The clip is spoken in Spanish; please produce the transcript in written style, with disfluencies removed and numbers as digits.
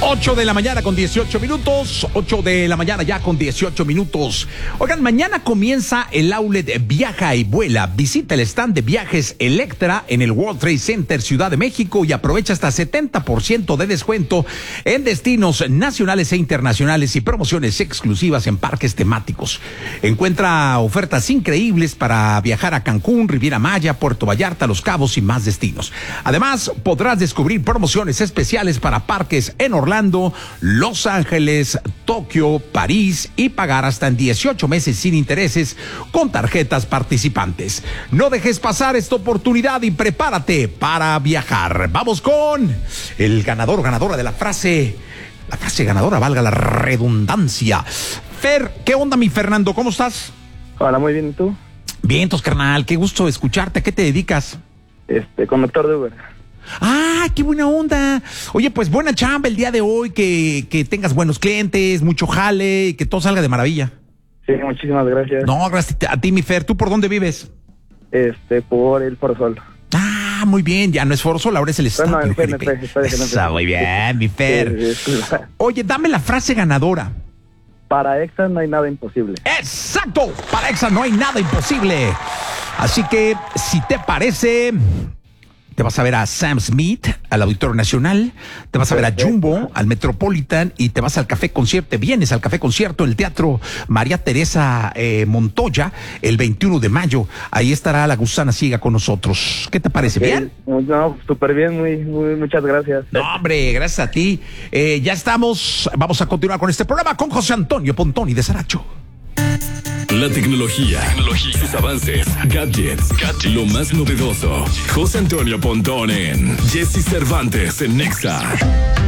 8 de la mañana con 18 minutos. 8 de la mañana ya con 18 minutos. Oigan, mañana comienza el outlet Viaja y Vuela. Visita el stand de viajes Electra en el World Trade Center Ciudad de México y aprovecha hasta 70% de descuento en destinos nacionales e internacionales y promociones exclusivas en parques temáticos. Encuentra ofertas increíbles para viajar a Cancún, Riviera Maya, Puerto Vallarta, Los Cabos y más destinos. Además, podrás descubrir promociones especiales para parques en Orlando, Los Ángeles, Tokio, París y pagar hasta en 18 meses sin intereses con tarjetas participantes. No dejes pasar esta oportunidad y prepárate para viajar. Vamos con el ganador o ganadora de la frase ganadora, valga la redundancia. Fer, ¿qué onda, mi Fernando? ¿Cómo estás? Hola, muy bien, ¿y tú? Bien, carnal, qué gusto escucharte. ¿A qué te dedicas? Conductor de Uber. ¡Ah, qué buena onda! Oye, pues buena chamba el día de hoy, que tengas buenos clientes, mucho jale y que todo salga de maravilla. Sí, muchísimas gracias. No, gracias a ti, mi Fer. ¿Tú por dónde vives? Por el Forzol. Ah, muy bien, ya no es Forzol, ahora es el estado. No, el GNP. Está muy bien, mi Fer. Sí. Oye, dame la frase ganadora. Para Exa no hay nada imposible. ¡Exacto! Para Exa no hay nada imposible. Así que, si te parece, te vas a ver a Sam Smith, al Auditorio Nacional, te vas a ver a Jumbo, al Metropolitan, y te vas al Café Concierto, vienes al Café Concierto, el Teatro María Teresa Montoya, el 21 de mayo. Ahí estará la Gusana Ciega con nosotros. ¿Qué te parece? ¿Bien? No, súper bien, muy, muchas gracias. No, hombre, gracias a ti. Ya estamos, vamos a continuar con este programa con José Antonio Pontoni de Saracho. La tecnología, sus avances, gadgets, lo más novedoso. José Antonio Pontón en Jesse Cervantes en Nexa.